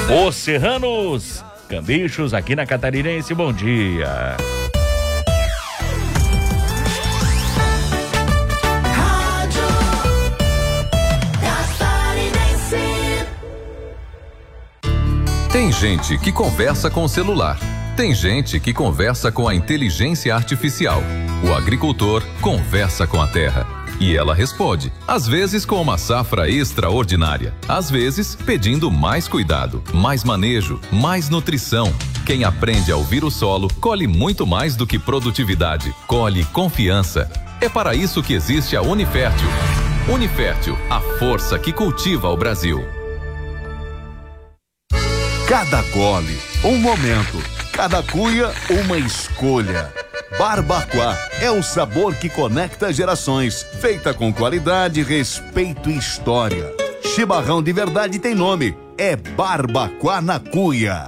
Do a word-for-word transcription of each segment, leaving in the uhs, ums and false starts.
Os Serranos, Cambichos aqui na Catarinense, bom dia. Tem gente que conversa com o celular. Tem gente que conversa com a inteligência artificial. O agricultor conversa com a terra. E ela responde, às vezes com uma safra extraordinária, às vezes pedindo mais cuidado, mais manejo, mais nutrição. Quem aprende a ouvir o solo, colhe muito mais do que produtividade, colhe confiança. É para isso que existe a Unifértil. Unifértil, a força que cultiva o Brasil. Cada gole, um momento. Cada cuia, uma escolha. Barbacoa é o sabor que conecta gerações. Feita com qualidade, respeito e história. Chimarrão de verdade tem nome. É Barbacoa na Cuia.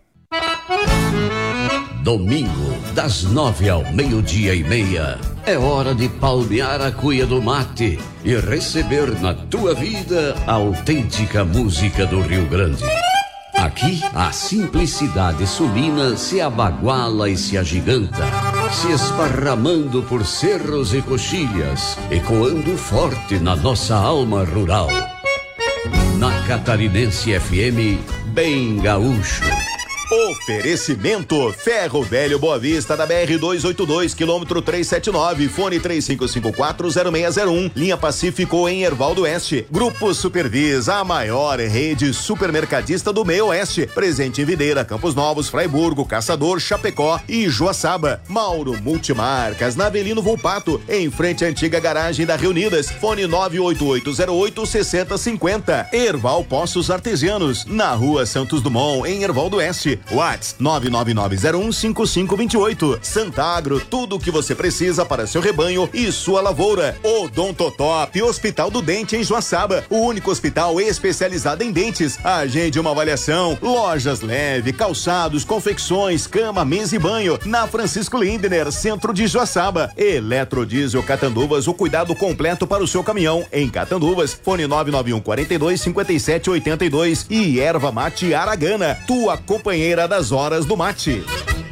Domingo, das nove ao meio-dia e meia. É hora de palmear a cuia do mate e receber na tua vida a autêntica música do Rio Grande. Aqui, a simplicidade sulina se abaguala e se agiganta, se esparramando por cerros e coxilhas, ecoando forte na nossa alma rural. Na Catarinense F M, bem gaúcho. Oferecimento Ferro Velho Boa Vista da B R duzentos e oitenta e dois, quilômetro trezentos e setenta e nove, fone três cinco cinco quatro zero seis zero um, linha Pacífico em Herval do Oeste. Grupo Supervisa, a maior rede supermercadista do meio oeste, presente em Videira, Campos Novos, Fraiburgo, Caçador, Chapecó e Joaçaba. Mauro Multimarcas, na Avelino Volpato, em frente à antiga garagem da Reunidas, fone nove oito oito zero oito seis zero cinco zero. Herval Poços Artesianos, na rua Santos Dumont, em Herval do Oeste. Whats nove nove nove zero um cinco cinco dois oito. Santagro, tudo o que você precisa para seu rebanho e sua lavoura. Odontotop, Hospital do Dente em Joaçaba, o único hospital especializado em dentes. Agende uma avaliação. Lojas Leve, calçados, confecções, cama, mesa e banho, na Francisco Lindner, centro de Joaçaba. Eletrodiesel Catanduvas, o cuidado completo para o seu caminhão em Catanduvas, fone nove nove um quatro dois cinco sete oito dois. E Erva Mate Aragana, tua companheira das horas do mate.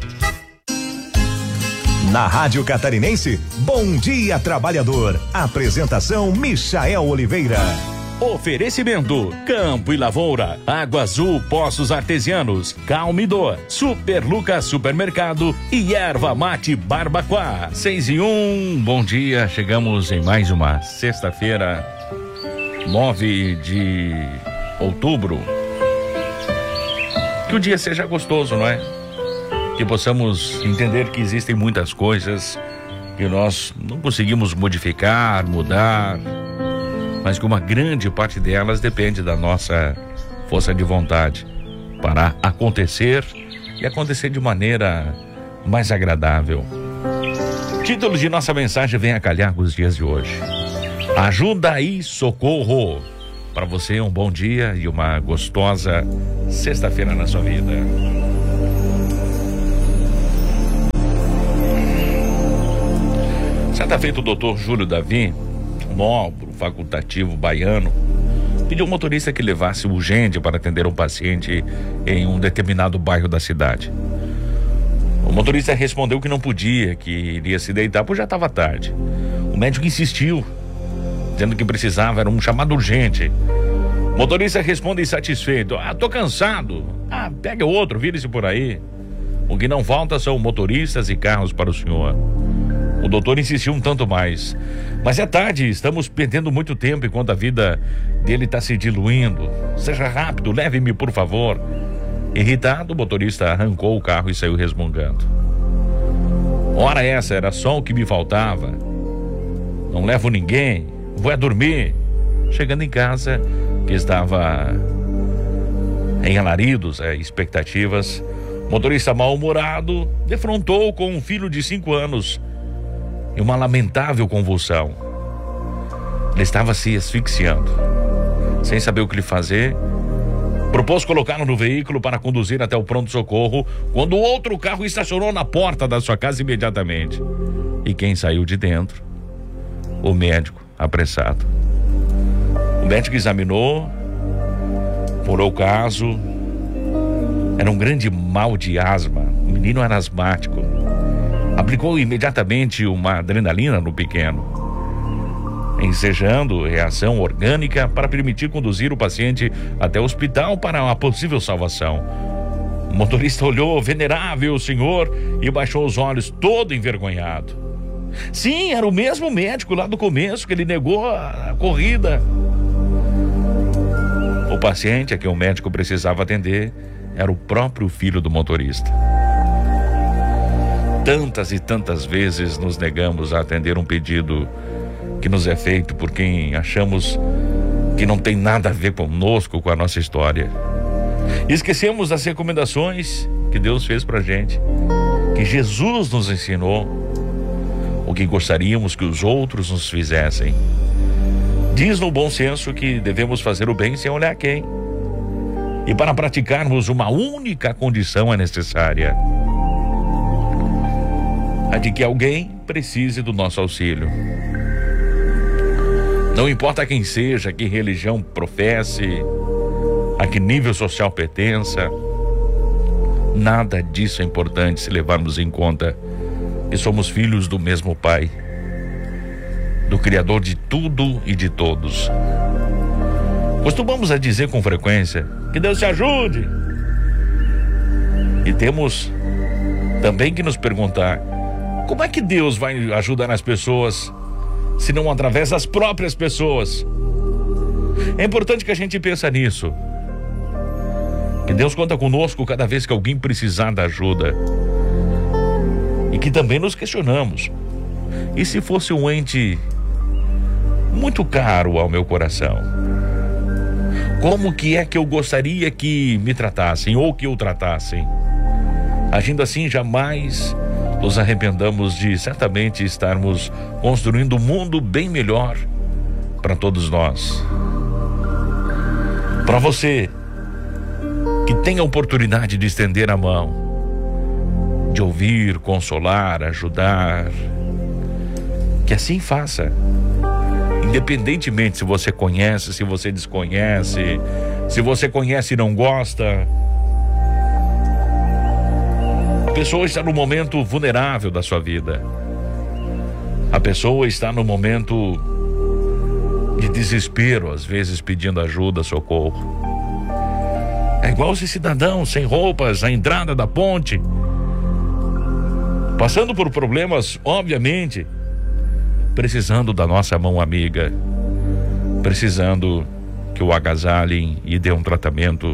Na Rádio Catarinense, Bom Dia Trabalhador. Apresentação Michael Oliveira. Oferecimento Campo e Lavoura, Água Azul Poços Artesianos, Calmidor, Super Lucas Supermercado e Erva Mate Barbacoa. Seis e um, bom dia, chegamos em mais uma sexta-feira, nove de outubro. Que o dia seja gostoso, não é? Que possamos entender que existem muitas coisas que nós não conseguimos modificar, mudar, mas que uma grande parte delas depende da nossa força de vontade para acontecer e acontecer de maneira mais agradável. Título de nossa mensagem vem a calhar com os dias de hoje. Ajuda e socorro. Para você, um bom dia e uma gostosa sexta-feira na sua vida. Certa feita, o doutor Júlio Davi, nobre, facultativo baiano, pediu ao motorista que levasse urgente para atender um paciente em um determinado bairro da cidade. O motorista respondeu que não podia, que iria se deitar, pois já estava tarde. O médico insistiu, dizendo que precisava, era um chamado urgente. O motorista responde insatisfeito: ah, tô cansado. Ah, pega outro, vire-se por aí. O que não falta são motoristas e carros para o senhor. O doutor insistiu um tanto mais: mas é tarde, estamos perdendo muito tempo enquanto a vida dele está se diluindo. Seja rápido, leve-me por favor. Irritado, o motorista arrancou o carro e saiu resmungando. Ora essa, era só o que me faltava. Não levo ninguém, vou é dormir. Chegando em casa, que estava em alaridos, é, expectativas, o motorista mal-humorado defrontou com um filho de cinco anos em uma lamentável convulsão. Ele estava se asfixiando. Sem saber o que lhe fazer, propôs colocá-lo no veículo para conduzir até o pronto-socorro, quando outro carro estacionou na porta da sua casa imediatamente. E quem saiu de dentro? O médico, apressado. O médico examinou, apurou o caso, era um grande mal de asma. O menino era asmático. Aplicou imediatamente uma adrenalina no pequeno, ensejando reação orgânica para permitir conduzir o paciente até o hospital para uma possível salvação. O motorista olhou, venerável senhor, e baixou os olhos, todo envergonhado. Sim, era o mesmo médico lá do começo que ele negou a corrida. O paciente a quem o médico precisava atender era o próprio filho do motorista. Tantas e tantas vezes nos negamos a atender um pedido que nos é feito por quem achamos que não tem nada a ver conosco, com a nossa história. Esquecemos das recomendações que Deus fez pra gente, que Jesus nos ensinou, o que gostaríamos que os outros nos fizessem. Diz no bom senso que devemos fazer o bem sem olhar quem. E para praticarmos, uma única condição é necessária: a de que alguém precise do nosso auxílio. Não importa quem seja, que religião professe, a que nível social pertença, nada disso é importante se levarmos em conta que somos filhos do mesmo Pai, do Criador de tudo e de todos. Costumamos a dizer com frequência: que Deus te ajude. E temos também que nos perguntar: como é que Deus vai ajudar as pessoas, se não através das próprias pessoas? É importante que a gente pense nisso, que Deus conta conosco cada vez que alguém precisar da ajuda. E que também nos questionamos: e se fosse um ente muito caro ao meu coração? Como que é que eu gostaria que me tratassem ou que eu tratassem? Agindo assim, jamais nos arrependamos de certamente estarmos construindo um mundo bem melhor para todos nós. Para você que tem a oportunidade de estender a mão, de ouvir, consolar, ajudar, que assim faça. Independentemente se você conhece, se você desconhece, se você conhece e não gosta. A pessoa está no momento vulnerável da sua vida. A pessoa está no momento de desespero, às vezes pedindo ajuda, socorro. É igual esse cidadão sem roupas à entrada da ponte, passando por problemas, obviamente, precisando da nossa mão amiga, precisando que o agasalhem e dê um tratamento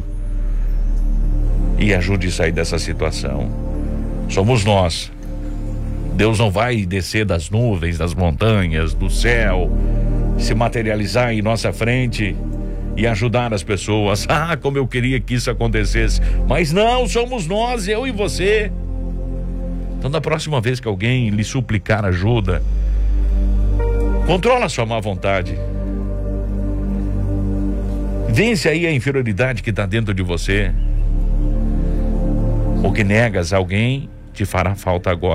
e ajude a sair dessa situação. Somos nós. Deus não vai descer das nuvens, das montanhas, do céu, se materializar em nossa frente e ajudar as pessoas. Ah, como eu queria que isso acontecesse. Mas não, somos nós, eu e você. Então, da próxima vez que alguém lhe suplicar ajuda, controla a sua má vontade. Vence aí a inferioridade que está dentro de você. O que negas a alguém te fará falta agora.